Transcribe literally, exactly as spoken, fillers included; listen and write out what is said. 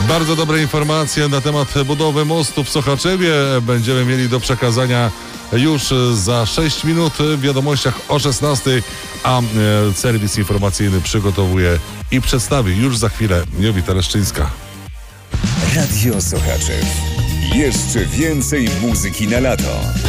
Bardzo dobre informacje na temat budowy mostu w Sochaczewie będziemy mieli do przekazania już za sześć minut w wiadomościach o szesnastej, a serwis informacyjny przygotowuje i przedstawi już za chwilę Jowita Leszczyńska. Radio Sochaczew. Jeszcze więcej muzyki na lato.